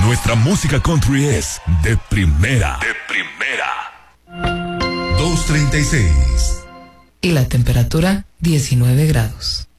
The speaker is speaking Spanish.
Nuestra música country es de primera. De primera. 2:36. Y la temperatura 19 grados.